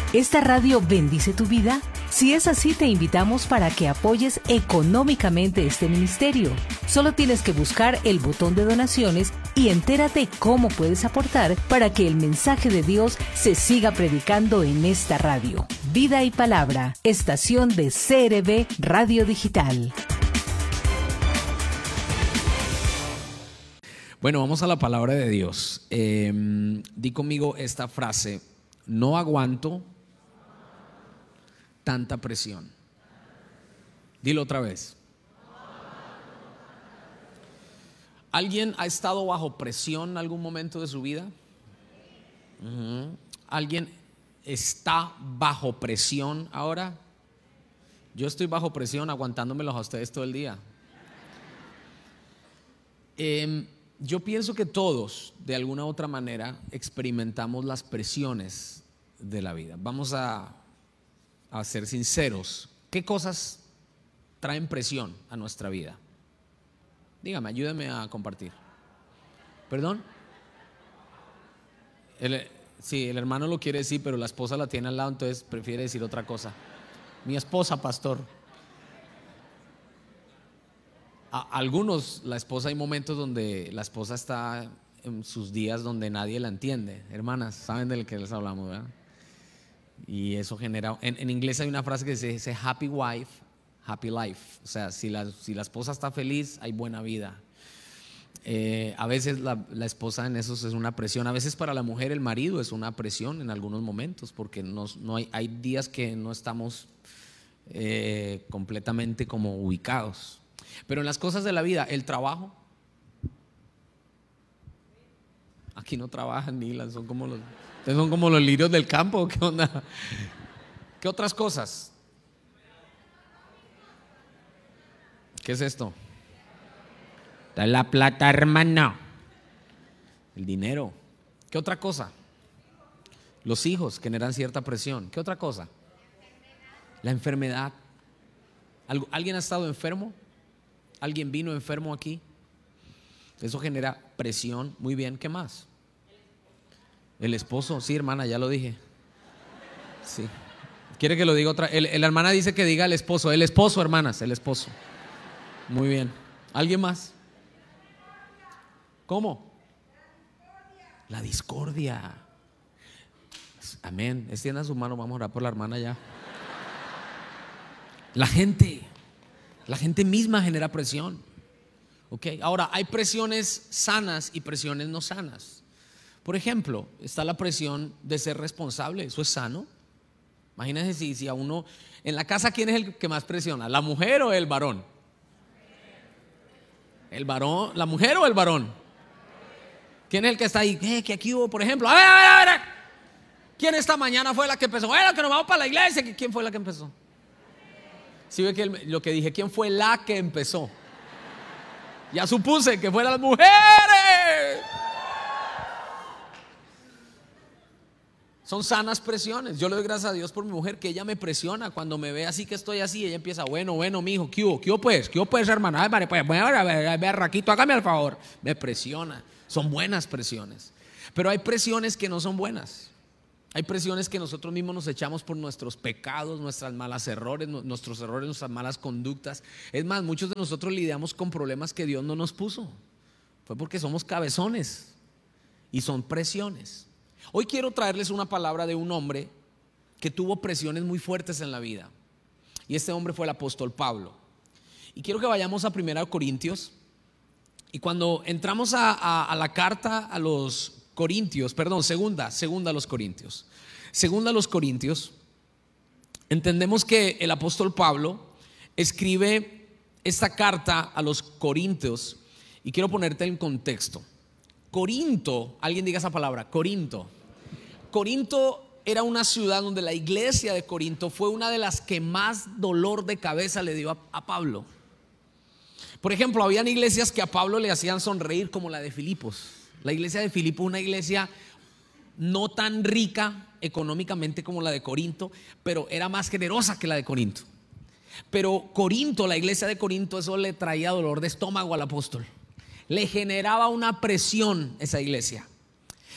¿Esta radio bendice tu vida? Si es así, te invitamos para que apoyes económicamente este ministerio. Solo tienes que buscar el botón de donaciones y entérate cómo puedes aportar para que el mensaje de Dios se siga predicando en esta radio. Vida y Palabra, estación de CRB Radio Digital. Bueno, vamos a la palabra de Dios. Di conmigo esta frase: no aguanto tanta presión. Dilo otra vez. ¿Alguien ha estado bajo presión en algún momento de su vida? ¿Alguien está bajo presión ahora? Yo estoy bajo presión aguantándomelos a ustedes todo el día. Yo pienso que todos, de alguna u otra manera, experimentamos las presiones de la vida. Vamos a ser sinceros. ¿Qué cosas traen presión a nuestra vida? Dígame, ayúdame a compartir. ¿Perdón? Sí, el hermano lo quiere decir, pero la esposa la tiene al lado, entonces prefiere decir otra cosa. Mi esposa, pastor. Algunos, la esposa, hay momentos donde la esposa está en sus días donde nadie la entiende. Hermanas, saben del que les hablamos, ¿verdad? Y eso genera, en inglés hay una frase que dice happy wife, happy life. O sea, si la esposa está feliz, hay buena vida. A veces la esposa en eso es una presión. A veces para la mujer el marido es una presión en algunos momentos, porque hay días que no estamos completamente como ubicados. Pero en las cosas de la vida, el trabajo, aquí no trabajan ni son como los lirios del campo. ¿Qué onda? ¿Qué otras cosas? ¿Qué es esto? Da la plata, hermano. El dinero. ¿Qué otra cosa? Los hijos generan cierta presión. ¿Qué otra cosa? La enfermedad. ¿Alguien ha estado enfermo? ¿Alguien vino enfermo aquí? Eso genera presión. Muy bien, ¿qué más? El esposo, sí, hermana, ya lo dije. Sí. ¿Quiere que lo diga otra? La hermana dice que diga el esposo, hermanas, el esposo. Muy bien. ¿Alguien más? ¿Cómo? La discordia. Amén. Extiendan su mano, vamos a orar por la hermana ya. La gente misma genera presión. Okay. Ahora, hay presiones sanas y presiones no sanas. Por ejemplo, está la presión de ser responsable. ¿Eso es sano? Imagínense si a uno en la casa, ¿quién es el que más presiona? ¿La mujer o el varón? ¿El varón? ¿La mujer o el varón? ¿Quién es el que está ahí? Que aquí hubo, por ejemplo, a ver. ¿Quién esta mañana fue la que empezó? Bueno, que nos vamos para la iglesia. ¿Quién fue la que empezó? ¿Sí ve que lo que dije? ¿Quién fue la que empezó? Ya supuse que fueran las mujeres. Son sanas presiones. Yo le doy gracias a Dios por mi mujer, que ella me presiona. Cuando me ve así que estoy así, ella empieza: bueno, mijo, ¿qué hubo pues, hermano? Ay, pues, a ver, Raquito, hágame el favor. Me presiona. Son buenas presiones. Pero hay presiones que no son buenas. Hay presiones que nosotros mismos nos echamos por nuestros pecados, nuestros errores, nuestras malas conductas. Es más, muchos de nosotros lidiamos con problemas que Dios no nos puso. Fue porque somos cabezones y son presiones. Hoy quiero traerles una palabra de un hombre que tuvo presiones muy fuertes en la vida. Y este hombre fue el apóstol Pablo. Y quiero que vayamos a 1 Corintios. Y cuando entramos a la carta a los Corintios, segunda a los Corintios. Segunda a los Corintios, entendemos que el apóstol Pablo escribe esta carta a los Corintios. Y quiero ponerte en contexto. Corinto, alguien diga esa palabra, Corinto. Corinto era una ciudad donde la iglesia de Corinto fue una de las que más dolor de cabeza le dio a Pablo. Por ejemplo, habían iglesias que a Pablo le hacían sonreír, como la de Filipos. La iglesia de Filipos, una iglesia no tan rica económicamente como la de Corinto, pero era más generosa que la de Corinto. Pero Corinto, la iglesia de Corinto, eso le traía dolor de estómago al apóstol. Le generaba una presión esa iglesia.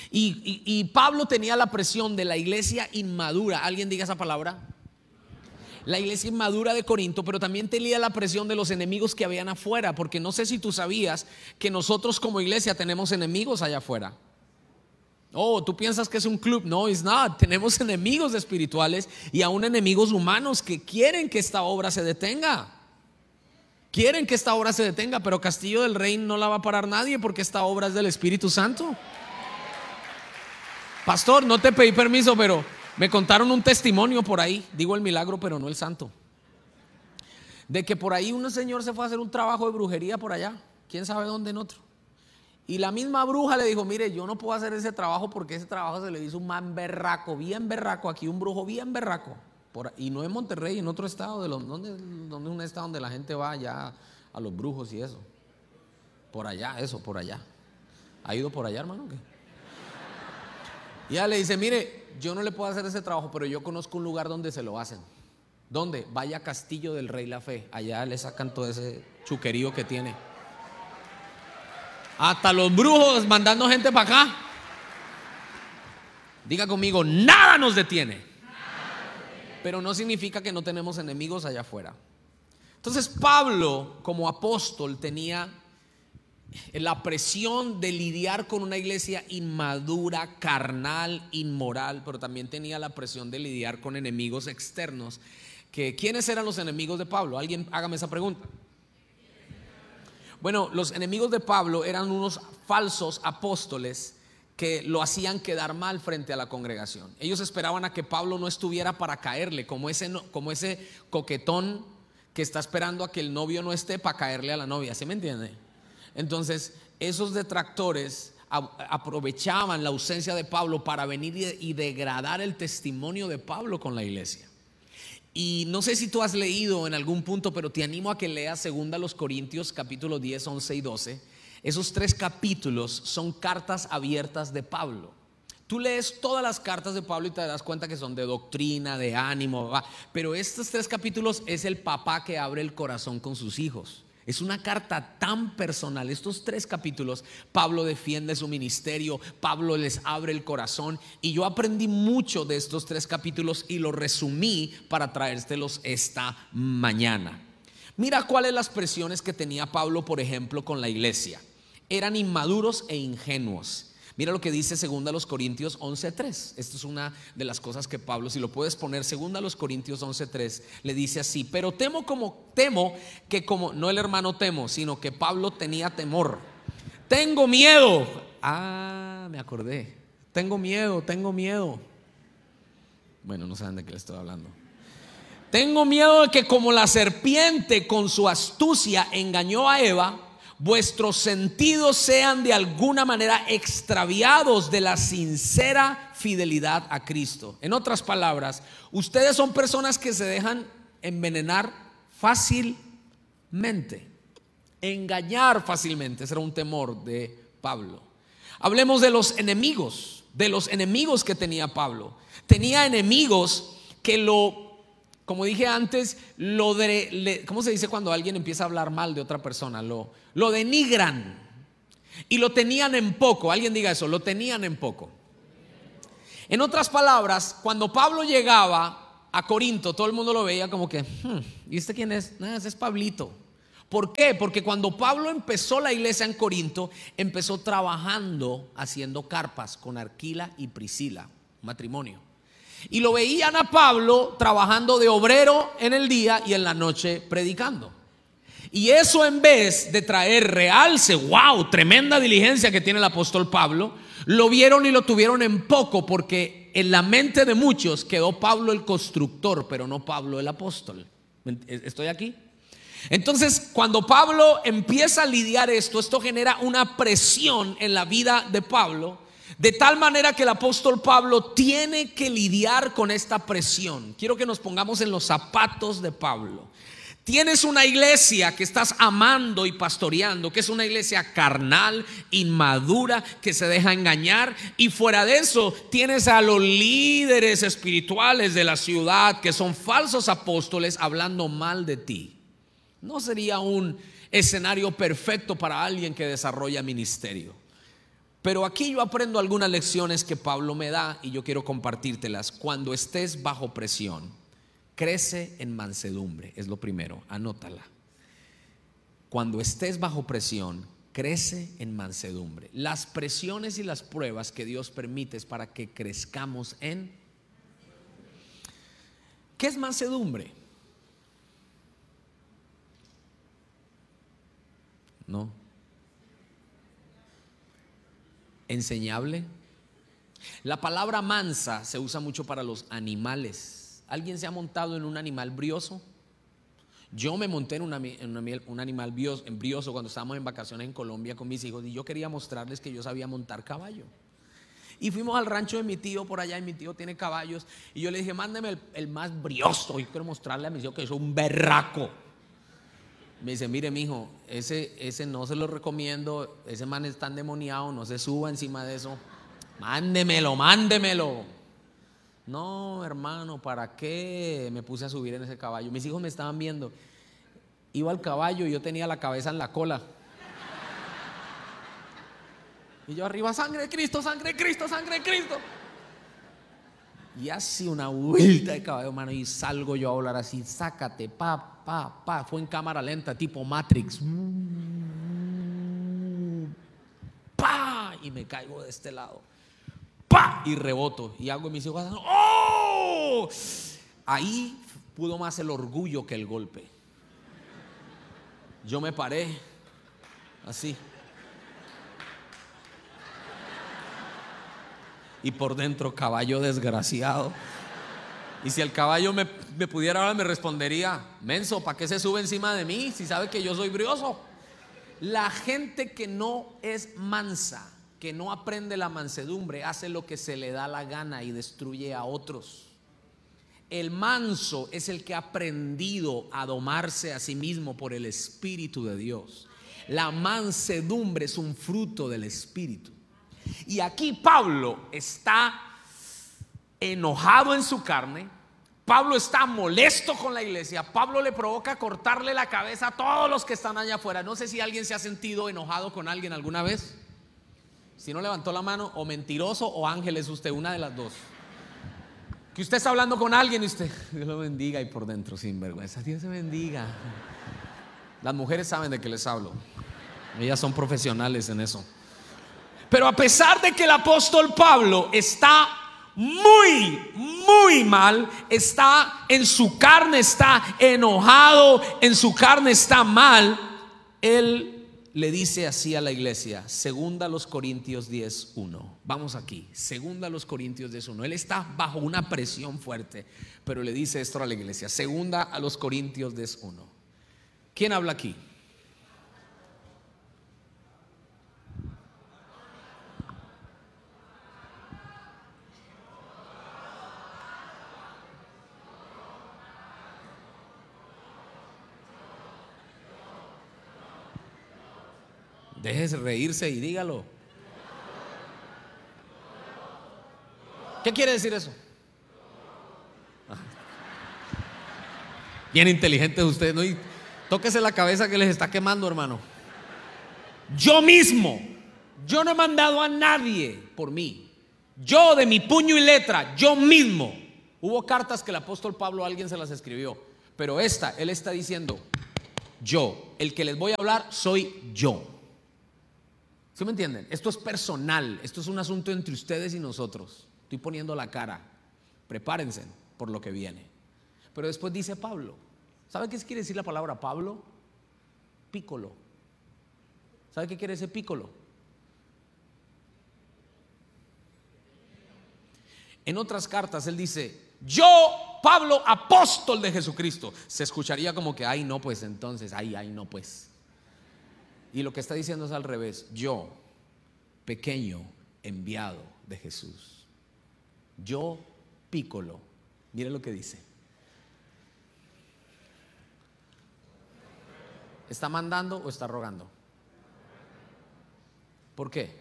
Y Pablo tenía la presión de la iglesia inmadura. ¿Alguien diga esa palabra? La iglesia inmadura de Corinto, pero también tenía la presión de los enemigos que habían afuera, porque no sé si tú sabías que nosotros como iglesia tenemos enemigos allá afuera. Oh, tú piensas que es un club. No, it's not. Tenemos enemigos espirituales y aún enemigos humanos que quieren que esta obra se detenga. Quieren que esta obra se detenga, pero Castillo del Rey no la va a parar nadie, porque esta obra es del Espíritu Santo. Pastor, no te pedí permiso, pero me contaron un testimonio por ahí, digo el milagro pero no el santo, de que por ahí un señor se fue a hacer un trabajo de brujería por allá, quién sabe dónde, en otro, y la misma bruja le dijo: mire, yo no puedo hacer ese trabajo porque ese trabajo se le hizo un man berraco, bien berraco, aquí un brujo bien berraco, y no en Monterrey, en otro estado, donde un estado donde la gente va ya a los brujos y eso, por allá, por allá. ¿Ha ido por allá, hermano? ¿Qué? Y ella le dice: mire, yo no le puedo hacer ese trabajo, pero yo conozco un lugar donde se lo hacen. ¿Dónde? Vaya a Castillo del Rey La Fe. Allá le sacan todo ese chuquerío que tiene. Hasta los brujos mandando gente para acá. Diga conmigo: nada nos detiene. Pero no significa que no tenemos enemigos allá afuera. Entonces Pablo, como apóstol, tenía la presión de lidiar con una iglesia inmadura, carnal, inmoral, pero también tenía la presión de lidiar con enemigos externos. ¿Quiénes eran los enemigos de Pablo? Alguien hágame esa pregunta. Bueno, los enemigos de Pablo eran unos falsos apóstoles que lo hacían quedar mal frente a la congregación. Ellos esperaban a que Pablo no estuviera para caerle, como ese coquetón que está esperando a que el novio no esté para caerle a la novia. ¿Sí me entiende? Entonces esos detractores aprovechaban la ausencia de Pablo para venir y degradar el testimonio de Pablo con la iglesia. Y no sé si tú has leído en algún punto, pero te animo a que leas 2 Corintios capítulo 10, 11 y 12. Esos 3 capítulos son cartas abiertas de Pablo. Tú lees todas las cartas de Pablo y te das cuenta que son de doctrina, de ánimo, pero estos 3 capítulos es el papá que abre el corazón con sus hijos. Es una carta tan personal. Estos 3 capítulos, Pablo defiende su ministerio, Pablo les abre el corazón, y yo aprendí mucho de estos 3 capítulos y lo resumí para traértelos esta mañana. Mira cuáles las presiones que tenía Pablo, por ejemplo, con la iglesia. Eran inmaduros e ingenuos. Mira lo que dice 2 Corintios 11:3. Esto es una de las cosas que Pablo, si lo puedes poner, 2 Corintios 11:3, le dice así: pero temo que como, no el hermano Temo, sino que Pablo tenía temor. Tengo miedo. Me acordé. Tengo miedo. Bueno, no saben de qué le estoy hablando. Tengo miedo de que como la serpiente con su astucia engañó a Eva, vuestros sentidos sean de alguna manera extraviados de la sincera fidelidad a Cristo. En otras palabras, ustedes son personas que se dejan envenenar fácilmente, engañar fácilmente. Ese era un temor de Pablo. Hablemos de los enemigos que tenía Pablo. Tenía enemigos que como dije antes, ¿cómo se dice cuando alguien empieza a hablar mal de otra persona? Lo denigran y lo tenían en poco. Alguien diga eso: lo tenían en poco. En otras palabras, cuando Pablo llegaba a Corinto, todo el mundo lo veía como que ¿y este quién es? Ese es Pablito. ¿Por qué? Porque cuando Pablo empezó la iglesia en Corinto, empezó trabajando haciendo carpas con Aquila y Priscila, matrimonio. Y lo veían a Pablo trabajando de obrero en el día y en la noche predicando. Y eso, en vez de traer realce, wow, tremenda diligencia que tiene el apóstol Pablo, lo vieron y lo tuvieron en poco, porque en la mente de muchos quedó Pablo el constructor, pero no Pablo el apóstol. ¿Estoy aquí? Entonces, cuando Pablo empieza a lidiar esto genera una presión en la vida de Pablo, de tal manera que el apóstol Pablo tiene que lidiar con esta presión. Quiero que nos pongamos en los zapatos de Pablo. Tienes una iglesia que estás amando y pastoreando, que es una iglesia carnal, inmadura, que se deja engañar, y fuera de eso tienes a los líderes espirituales de la ciudad que son falsos apóstoles hablando mal de ti. No sería un escenario perfecto para alguien que desarrolla ministerio. Pero aquí yo aprendo algunas lecciones que Pablo me da y yo quiero compartírtelas. Cuando estés bajo presión, crece en mansedumbre, es lo primero, anótala. Cuando estés bajo presión, crece en mansedumbre. Las presiones y las pruebas que Dios permite es para que crezcamos en... ¿Qué es mansedumbre? No. Enseñable. La palabra mansa se usa mucho para los animales. ¿Alguien se ha montado en un animal brioso? Yo me monté en un animal brioso cuando estábamos en vacaciones en Colombia con mis hijos y yo quería mostrarles que yo sabía montar caballo. Y fuimos al rancho de mi tío por allá y mi tío tiene caballos y yo le dije, mándeme el más brioso. Yo quiero mostrarle a mi tío que soy un berraco. Me dice, mire mijo, ese no se lo recomiendo, ese man es tan endemoniado, no se suba encima de eso. Mándemelo. No, hermano, ¿para qué me puse a subir en ese caballo? Mis hijos me estaban viendo. Iba al caballo y yo tenía la cabeza en la cola. Y yo arriba, sangre de Cristo, sangre de Cristo, sangre de Cristo. Y así una vuelta de caballo, hermano, y salgo yo a volar así, sácate, pa. Fue en cámara lenta, tipo Matrix. Pa, y me caigo de este lado. Pa, y reboto. Y hago mis hijos, ¡oh! Ahí pudo más el orgullo que el golpe. Yo me paré así. Y por dentro, caballo desgraciado. Y si el caballo me pudiera hablar, me respondería, menso, ¿para qué se sube encima de mí si sabe que yo soy brioso? La gente que no es mansa, que no aprende la mansedumbre, hace lo que se le da la gana y destruye a otros. El manso es el que ha aprendido a domarse a sí mismo por el Espíritu de Dios. La mansedumbre es un fruto del Espíritu. Y aquí Pablo está enojado en su carne. Pablo está molesto con la iglesia. Pablo le provoca cortarle la cabeza a todos los que están allá afuera. No sé si alguien se ha sentido enojado con alguien alguna vez. Si no levantó la mano, o mentiroso o ángel es usted, una de las dos. Que usted está hablando con alguien y usted, Dios lo bendiga, y por dentro, sin vergüenza, Dios se bendiga. Las mujeres saben de qué les hablo. Ellas son profesionales en eso. Pero a pesar de que el apóstol Pablo está muy mal, está en su carne, está enojado, en su carne está mal, él le dice así a la iglesia, segunda a los Corintios 10:1. Vamos aquí, segunda a los Corintios 10:1. Él está bajo una presión fuerte, pero le dice esto a la iglesia, segunda a los Corintios 10:1. ¿Quién habla aquí? Déjese reírse y dígalo. ¿Qué quiere decir eso? Bien inteligentes ustedes, ¿no? Y tóquese la cabeza que les está quemando, hermano. Yo mismo, yo no he mandado a nadie por mí. Yo de mi puño y letra, yo mismo. Hubo cartas que el apóstol Pablo a alguien se las escribió, pero él está diciendo, yo, el que les voy a hablar soy yo. ¿Sí me entienden? Esto es personal, esto es un asunto entre ustedes y nosotros. Estoy poniendo la cara. Prepárense por lo que viene. Pero después dice Pablo. ¿Sabe qué quiere decir la palabra Pablo? Pícolo. ¿Sabe qué quiere decir pícolo? En otras cartas él dice, yo, Pablo, apóstol de Jesucristo. Se escucharía como que, ay no pues entonces, ay no pues. Y lo que está diciendo es al revés. Yo, pequeño enviado de Jesús. Yo, pícolo. Mire lo que dice. ¿Está mandando o está rogando? ¿Por qué?